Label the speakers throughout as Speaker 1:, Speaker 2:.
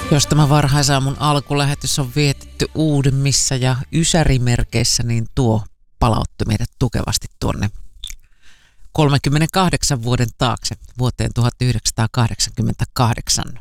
Speaker 1: Jos tämä varhaisaamun alkulähetys on vietetty Uudemmissa ja Ysärimerkeissä, niin tuo palautti meidät tukevasti tuonne 38 vuoden taakse, vuoteen 1988.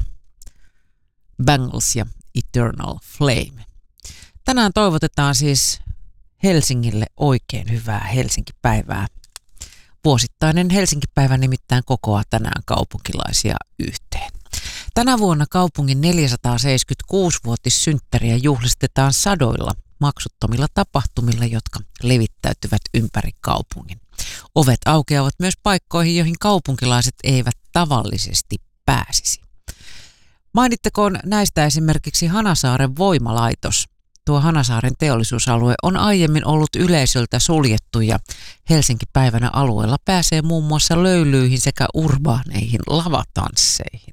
Speaker 1: Bangles ja Eternal Flame. Tänään toivotetaan siis Helsingille oikein hyvää Helsinki-päivää. Vuosittainen Helsinki-päivä nimittäin kokoaa tänään kaupunkilaisia yhteen. Tänä vuonna kaupungin 476-vuotissynttäriä juhlistetaan sadoilla maksuttomilla tapahtumilla, jotka levittäytyvät ympäri kaupungin. Ovet aukeavat myös paikkoihin, joihin kaupunkilaiset eivät tavallisesti pääsisi. Mainittakoon näistä esimerkiksi Hanasaaren voimalaitos. Tuo Hanasaaren teollisuusalue on aiemmin ollut yleisöltä suljettu ja Helsinki-päivänä alueella pääsee muun muassa löylyihin sekä urbaaneihin lavatansseihin.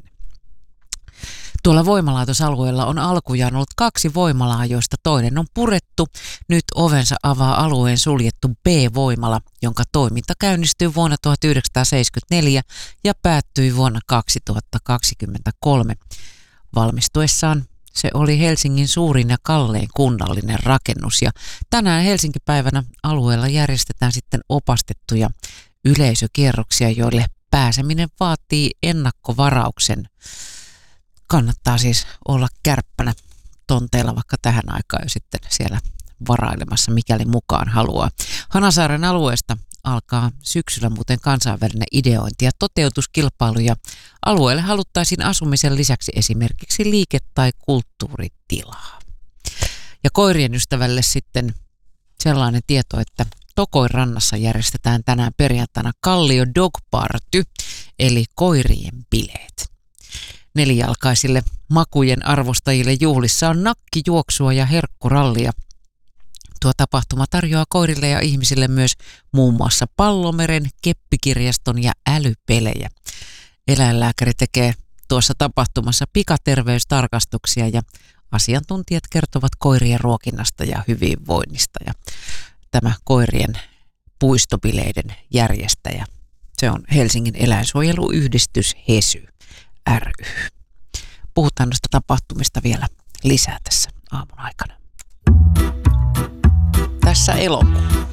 Speaker 1: Tuolla voimalaitosalueella on alkujaan ollut 2 voimalaa, joista toinen on purettu. Nyt ovensa avaa alueen suljettu B-voimala, jonka toiminta käynnistyi vuonna 1974 ja päättyi vuonna 2023. Valmistuessaan se oli Helsingin suurin ja kallein kunnallinen rakennus ja tänään Helsinki-päivänä alueella järjestetään sitten opastettuja yleisökierroksia, joille pääseminen vaatii ennakkovarauksen. Kannattaa siis olla kärppänä tonteilla vaikka tähän aikaan jo sitten siellä varailemassa, mikäli mukaan haluaa. Hanasaaren alueesta alkaa syksyllä muuten kansainvälinen ideointi ja toteutuskilpailu ja alueelle haluttaisiin asumisen lisäksi esimerkiksi liike- tai kulttuuritilaa. Ja koirien ystävälle sitten sellainen tieto, että Tokoin rannassa järjestetään tänään perjantaina Kallio Dog Party eli koirien bileet. Nelijalkaisille makujen arvostajille juhlissa on nakkijuoksua ja herkkurallia. Tuo tapahtuma tarjoaa koirille ja ihmisille myös muun muassa Pallomeren, Keppikirjaston ja älypelejä. Eläinlääkäri tekee tuossa tapahtumassa pikaterveystarkastuksia ja asiantuntijat kertovat koirien ruokinnasta ja hyvinvoinnista. Ja tämä koirien puistobileiden järjestäjä, se on Helsingin eläinsuojeluyhdistys HESY ry. Puhutaan noista tapahtumista vielä lisää tässä aamun aikana. Tässä elokuu.